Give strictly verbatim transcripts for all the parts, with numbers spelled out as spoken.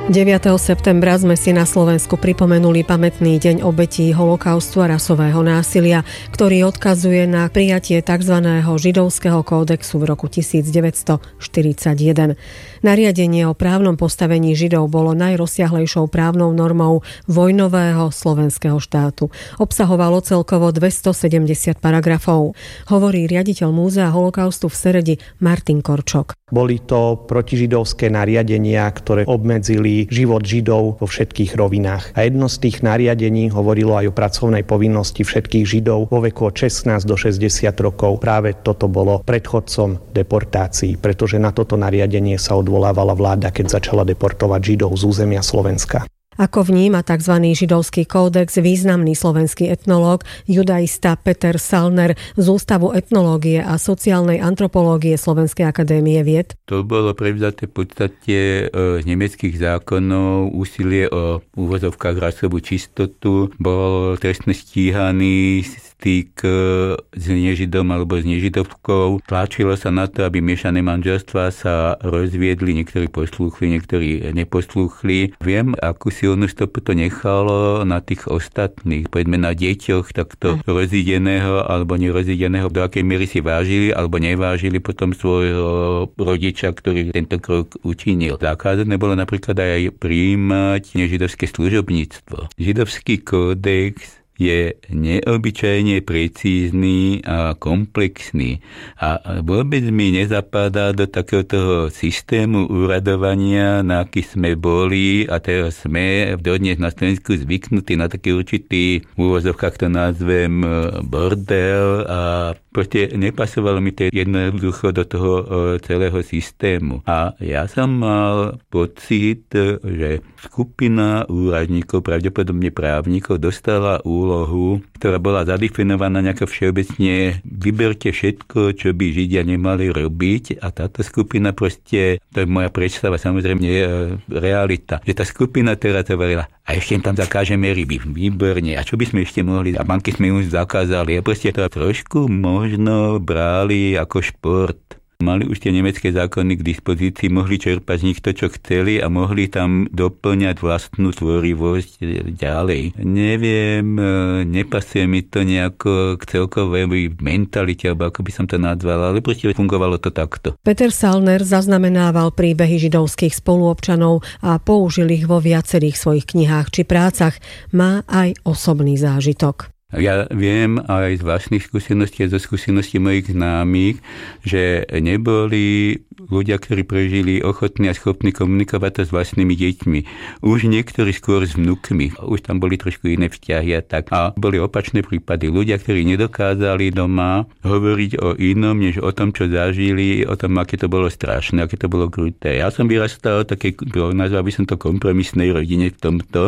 deviateho septembra sme si na Slovensku pripomenuli pamätný deň obetí holokaustu a rasového násilia, ktorý odkazuje na prijatie tzv. Židovského kódexu v roku devätnásťstoštyridsaťjeden. Nariadenie o právnom postavení Židov bolo najrozsiahlejšou právnou normou vojnového slovenského štátu. Obsahovalo celkovo dvestosedemdesiat paragrafov. Hovorí riaditeľ Múzea holokaustu v Seredi Martin Korčok. Boli to protižidovské nariadenia, ktoré obmedzili život Židov vo všetkých rovinách. A jedno z tých nariadení hovorilo aj o pracovnej povinnosti všetkých Židov vo veku od šestnásť do šesťdesiat rokov. Práve toto bolo predchodcom deportácií, pretože na toto nariadenie sa odvolávala vláda, keď začala deportovať Židov z územia Slovenska. Ako vníma tzv. Židovský kódex významný slovenský etnológ, judaista Peter Salner z Ústavu etnológie a sociálnej antropológie Slovenskej akadémie vied? To bolo prevzaté v podstate z nemeckých zákonov, úsilie o úvozovkách rasovú čistotu, bol trestne stíhaný styk s nežidom alebo s nežidovkou. Tlačilo sa na to, aby miešané manželstvá sa rozviedli, niektorí poslúchli, niektorí neposlúchli. Viem, akú silnú stopu to nechalo na tých ostatných, povedzme na deťoch takto rozídeného alebo nerozideného, do akej miery si vážili alebo nevážili potom svojho rodiča, ktorý tento krok učinil. Zakázané bolo napríklad aj prijímať nežidovské služobníctvo. Židovský kódex je neobyčajne precízny a komplexný a vôbec mi nezapadá do takéhoto systému úradovania, na aký sme boli a teraz sme dodnes na Slovensku zvyknutí na taký určitý, v úvozovkách to nazvem bordel, a proste nepasovalo mi to jednoducho do toho celého systému. A ja som mal pocit, že skupina úradníkov, pravdepodobne právnikov, dostala úlohu, ktorá bola zadefinovaná nejako všeobecne: vyberte všetko, čo by Židia nemali robiť, a táto skupina proste, to je moja predstava, samozrejme nie je realita, že tá skupina teraz hovorila: a ešte im tam zakážeme ryby, výborne, a čo by sme ešte mohli, a banky sme už zakázali, a proste to trošku možno brali ako šport. Mali už tie nemecké zákony k dispozícii, mohli čerpať z nich to, čo chceli, a mohli tam doplňať vlastnú tvorivosť ďalej. Neviem, nepasuje mi to nejako k celkovej mentalite, alebo ako by som to nazval, ale proste fungovalo to takto. Peter Salner zaznamenával príbehy židovských spoluobčanov a použil ich vo viacerých svojich knihách či prácach. Má aj osobný zážitok. Ja viem aj z vlastných skúseností a zo skúseností mojich známych, že neboli ľudia, ktorí prežili, ochotní a schopní komunikovať to s vlastnými deťmi. Už niektorí skôr s vnukmi. Už tam boli trošku iné vzťahy a tak. A boli opačné prípady. Ľudia, ktorí nedokázali doma hovoriť o inom, než o tom, čo zažili, o tom, aké to bolo strašné, aké to bolo kruté. Ja som vyrastal také, nazval by som to kompromisnej rodine v tomto.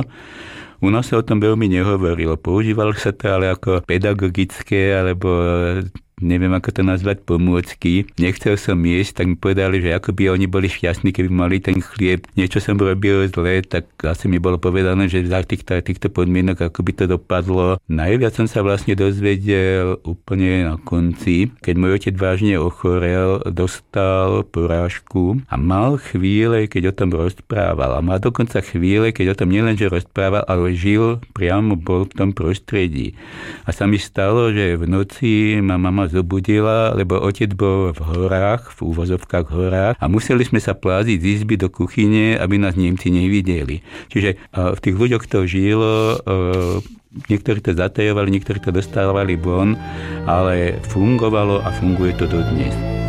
U nás sa o tom veľmi nehovorilo. Používalo sa to ale ako pedagogické, alebo neviem, ako to nazvať, pomôcky. Nechcel som jesť, tak mi povedali, že ako by oni boli šťastní, keby mali ten chlieb. Niečo som robil zle, tak asi mi bolo povedané, že za týchto, týchto podmienok, ako by to dopadlo. Najviac som sa vlastne dozvedel úplne na konci, keď môj otec vážne ochorel, dostal porážku a mal chvíle, keď o tom rozprával. A mal dokonca chvíle, keď o tom nielenže rozprával, ale žil, priamo bol v tom prostredí. A sa mi stalo, že v noci ma mama zobudila, lebo otec bol v horách, v úvozovkách horách, a museli sme sa pláziť z izby do kuchyne, aby nás Nemci nevideli. Čiže v tých ľuďoch to žilo, niektorí to zatajovali, niektorí to dostávali von, ale fungovalo a funguje to dodnes.